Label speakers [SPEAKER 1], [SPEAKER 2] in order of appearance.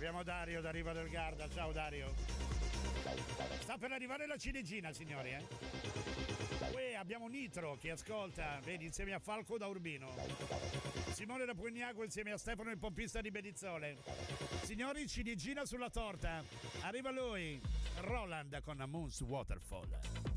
[SPEAKER 1] Abbiamo Dario da Riva del Garda. Ciao Dario. Sta per arrivare la ciliegina, signori, abbiamo Nitro che ascolta, vedi, insieme a Falco da Urbino. Simone da Pugnago insieme a Stefano il pompista di Bedizzole. Signori, ciliegina sulla torta. Arriva lui, Roland con Moon's Waterfall.